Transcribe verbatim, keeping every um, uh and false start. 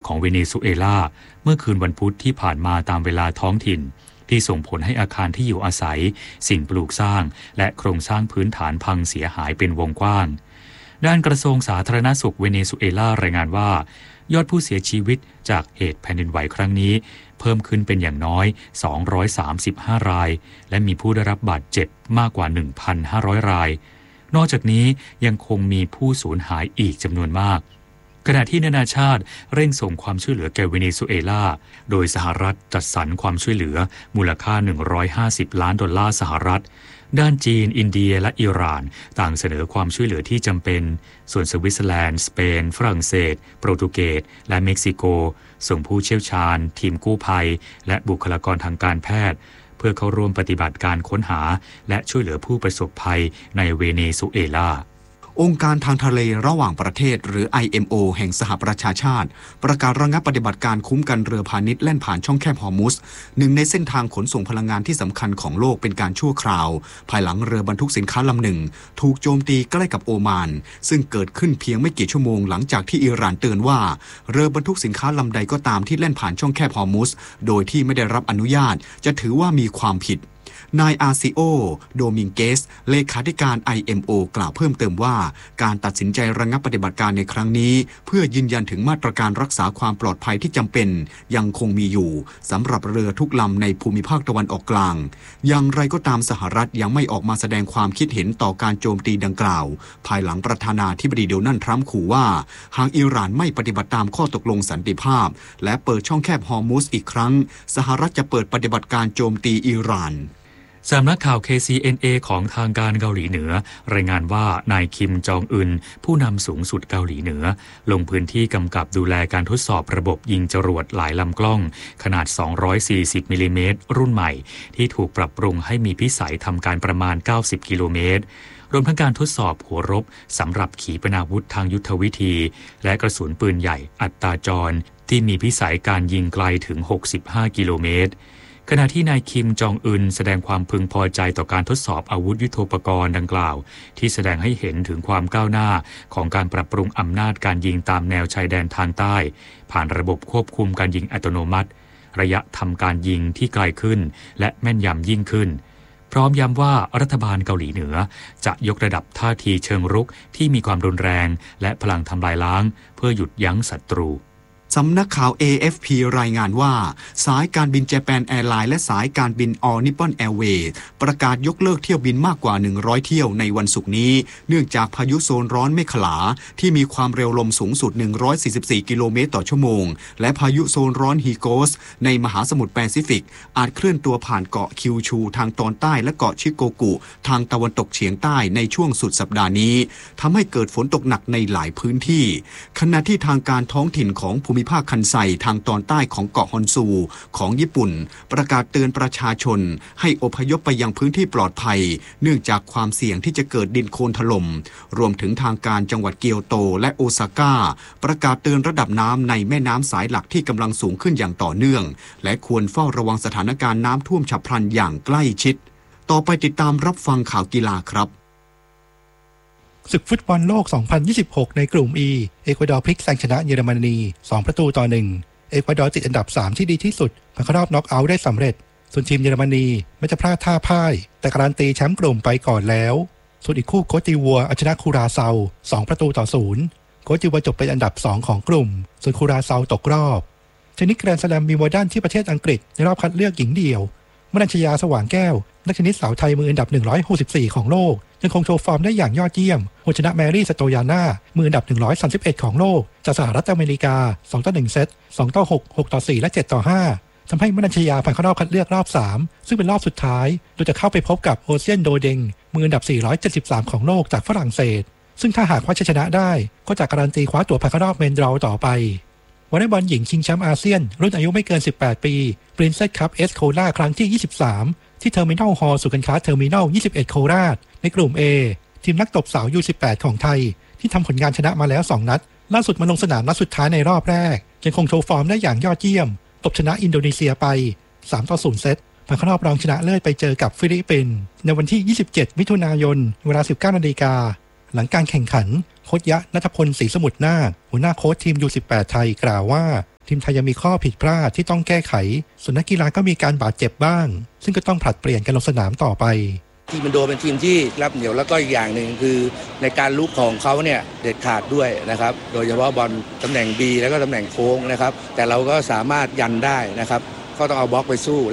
ของเวเนซุเอลาเมื่อคืนวันพุธที่ผ่านมาตามเวลาท้องถิ่นที่ส่งผลให้อาคารที่อยู่อาศัยสิ่งปลูกสร้างและโครงสร้างพื้นฐานพังเสียหายเป็นวงกว้างด้านกระทรวงสาธารณสุขเวเนซุเอลารายงานว่ายอดผู้เสียชีวิตจากเหตุแผ่นดินไหวครั้งนี้เพิ่มขึ้นเป็นอย่างน้อยสองร้อยสามสิบห้ารายและมีผู้ได้รับบาดเจ็บมากกว่า หนึ่งพันห้าร้อย รายนอกจากนี้ยังคงมีผู้สูญหายอีกจำนวนมากขณะที่นานาชาติเร่งส่งความช่วยเหลือแก่เวเนซุเอลาโดยสหรัฐจัดสรรความช่วยเหลือมูลค่าหนึ่งร้อยห้าสิบล้านดอลลาร์สหรัฐด้านจีนอินเดียและอิหร่านต่างเสนอความช่วยเหลือที่จำเป็นส่วนสวิตเซอร์แลนด์สเปนฝรั่งเศสโปรตุเกสและเม็กซิโกส่งผู้เชี่ยวชาญทีมกู้ภัยและบุคลากรทางการแพทย์เพื่อเข้าร่วมปฏิบัติการค้นหาและช่วยเหลือผู้ประสบภัยในเวเนซุเอลาองค์การทางทะเลระหว่างประเทศหรือ ไอ เอ็ม โอ แห่งสหประชาชาติประกาศระงับปฏิบัติการคุ้มกันเรือพาณิชย์แล่นผ่านช่องแคบฮอร์มุสหนึ่งในเส้นทางขนส่งพลังงานที่สำคัญของโลกเป็นการชั่วคราวภายหลังเรือบรรทุกสินค้าลำหนึ่งถูกโจมตีใกล้กับโอมานซึ่งเกิดขึ้นเพียงไม่กี่ชั่วโมงหลังจากที่อิหร่านเตือนว่าเรือบรรทุกสินค้าลำใดก็ตามที่แล่นผ่านช่องแคบฮอร์มุสโดยที่ไม่ได้รับอนุญาตจะถือว่ามีความผิดนายอาซิโอโดมิงเกสเลขาธิการ ไอ เอ็ม โอ กล่าวเพิ่มเติมว่าการตัดสินใจระงับปฏิบัติการในครั้งนี้เพื่อยืนยันถึงมาตรการรักษาความปลอดภัยที่จำเป็นยังคงมีอยู่สำหรับเรือทุกลำในภูมิภาคตะวันออกกลางอย่างไรก็ตามสหรัฐยังไม่ออกมาแสดงความคิดเห็นต่อการโจมตีดังกล่าวภายหลังประธานาธิบดีโดนัลด์ทรัมป์ขู่ว่าหากอิหร่านไม่ปฏิบัติตามข้อตกลงสันติภาพและเปิดช่องแคบฮอร์มุสอีกครั้งสหรัฐจะเปิดปฏิบัติการโจมตีอิหร่านสำนักข่าว เค ซี เอ็น เอ ของทางการเกาหลีเหนือรายงานว่านายคิมจองอึนผู้นำสูงสุดเกาหลีเหนือลงพื้นที่กำกับดูแลการทดสอบระบบยิงจรวดหลายลำกล้องขนาดสองร้อยสี่สิบมิลลิเมตรรุ่นใหม่ที่ถูกปรับปรุงให้มีพิสัยทำการประมาณเก้าสิบกิโลเมตรรวมทั้งการทดสอบหัวรบสำหรับขีปนาวุธทางยุทธวิธีและกระสุนปืนใหญ่อัตราจรที่มีพิสัยการยิงไกลถึงหกสิบห้ากิโลเมตรขณะที่นายคิมจองอึนแสดงความพึงพอใจต่อการทดสอบอาวุธยุทโธปกรณ์ดังกล่าวที่แสดงให้เห็นถึงความก้าวหน้าของการปรับปรุงอำนาจการยิงตามแนวชายแดนทางใต้ผ่านระบบควบคุมการยิงอัตโนมัติระยะทำการยิงที่ไกลขึ้นและแม่นยำยิ่งขึ้นพร้อมย้ำว่ารัฐบาลเกาหลีเหนือจะยกระดับท่าทีเชิงรุกที่มีความรุนแรงและพลังทำลายล้างเพื่อหยุดยั้งศัตรูสำนักข่าว เอ เอฟ พี รายงานว่าสายการบินเจแปนแอร์ไลน์และสายการบิน All Nippon Airways ประกาศยกเลิกเที่ยวบินมากกว่าหนึ่งร้อยเที่ยวในวันศุกร์นี้เนื่องจากพายุโซนร้อนเมขลาที่มีความเร็วลมสูงสุดหนึ่งร้อยสี่สิบสี่กิโลเมตรต่อชั่วโมงและพายุโซนร้อนฮีโกสในมหาสมุทรแปซิฟิกอาจเคลื่อนตัวผ่านเกาะคิวชูทางตอนใต้และเกาะชิโกกุทางตะวันตกเฉียงใต้ในช่วงสุดสัปดาห์นี้ทำให้เกิดฝนตกหนักในหลายพื้นที่ขณะที่ทางการท้องถิ่นของภูมิภาคคันไซทางตอนใต้ของเกาะฮอนซูของญี่ปุ่นประกาศเตือนประชาชนให้อพยพไปยังพื้นที่ปลอดภัยเนื่องจากความเสี่ยงที่จะเกิดดินโคลนถล่มรวมถึงทางการจังหวัดเกียวโตและโอซาก้าประกาศเตือนระดับน้ำในแม่น้ำสายหลักที่กำลังสูงขึ้นอย่างต่อเนื่องและควรเฝ้าระวังสถานการณ์น้ำท่วมฉับพลันอย่างใกล้ชิดต่อไปติดตามรับฟังข่าวกีฬาครับศึกฟุตบอลโลก สองพันยี่สิบหก ในกลุ่ม E เอกวาดอร์พลิกแซงชนะเยอรมนีสองประตูต่อหนึ่งเอกวาดอร์ติดอันดับสามที่ดีที่สุดผ่านเข้ารอบน็อกเอาท์ได้สำเร็จส่วนทีมเยอรมนีไม่จะพลาดท่าพ่ายแต่การันตีแชมป์กลุ่มไปก่อนแล้วส่วนอีกคู่โคติวัวเอาชนะคูราเซาสองประตูต่อศูนย์โคติวัวจบเป็นอันดับสองของกลุ่มส่วนคูราเซาตกรอบเทนนิสแกรนด์สแลมวิมเบิลดันที่ประเทศอังกฤษในรอบคัดเลือกหญิงเดี่ยวมนัญชยาสว่างแก้วนักเทนนิสสาวไทยมืออันดับหนึ่งร้อยหกสิบสี่ของโลกยังคงโชว์ฟอร์มได้อย่างยอดเยี่ยมหัวชนะแมรี่สโตยาน่ามืออันดับหนึ่งร้อยสามสิบเอ็ดของโลกจากสหรัฐอเมริกาสองต่อหนึ่งเซตสองต่อหก หกต่อสี่และเจ็ดต่อห้าทำให้มนัญชยาผ่านเข้ารอบคัดเลือกรอบสามซึ่งเป็นรอบสุดท้ายโดยจะเข้าไปพบกับโอเซียนโดเดงมืออันดับสี่ร้อยเจ็ดสิบสามของโลกจากฝรั่งเศสซึ่งถ้าหากคว้าชัยชนะได้ก็จะการันตีคว้าตั๋วผ่านเข้ารอบเมนดราวต่อไปวอลเลย์บอลหญิงชิงแชมป์อาเซียนรุ่นอายุไม่เกินสิบแปดปี Princess Cup เอส โคราชครั้งที่ยี่สิบสามที่เทอร์มินัลฮอลล์ศูนย์การค้าเทอร์มินัลยี่สิบเอ็ดโคราชในกลุ่ม A ทีมนักตบสาว ยู สิบแปด ของไทยที่ทำผลงานชนะมาแล้วสองนัดล่าสุดมาลงสนามนัดสุดท้ายในรอบแรกยังคงโชว์ฟอร์มได้อย่างยอดเยี่ยมตบชนะอินโดนีเซียไปสามต่อศูนย์เซตผ่านเข้ารอบรองชนะเลิศไปเจอกับฟิลิปปินส์ในวันที่ยี่สิบเจ็ดมิถุนายนเวลา สิบเก้านาฬิกาหลังการแข่งขันโค้ชยะณัฐพลศรีสมุทรนาคหัวหน้าโค้ชทีม ยู สิบแปด ไทยกล่าวว่าทีมไทยยังมีข้อผิดพลาดที่ต้องแก้ไขส่วนนักกีฬาก็มีการบาดเจ็บบ้างซึ่งก็ต้องผลัดเปลี่ยนกันลงสนามต่อไปทีมอินโดเป็นทีมที่รับเหนียวแล้วก็อีกอย่างหนึ่งคือในการลุกของเขาเนี่ยเด็ดขาดด้วยนะครับโดยเฉพาะบอลตำแหน่ง B แล้วก็ตำแหน่งโค้งนะครับแต่เราก็สามารถยันได้นะครับก็ต้องเอาบล็อกไปสู้